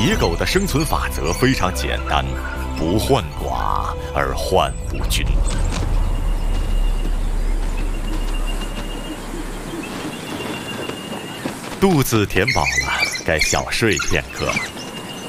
野狗的生存法则非常简单：不患寡而患不均。肚子填饱了，该小睡片刻。